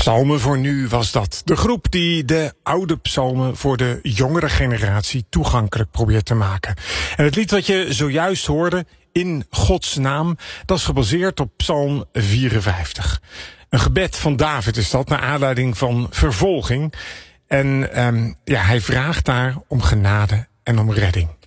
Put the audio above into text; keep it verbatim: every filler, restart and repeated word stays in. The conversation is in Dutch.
Psalmen voor nu was dat. De groep die de oude psalmen voor de jongere generatie toegankelijk probeert te maken. En het lied wat je zojuist hoorde, In Gods Naam, dat is gebaseerd op Psalm vierenvijftig. Een gebed van David is dat, naar aanleiding van vervolging. En um, ja, hij vraagt daar om genade en om redding.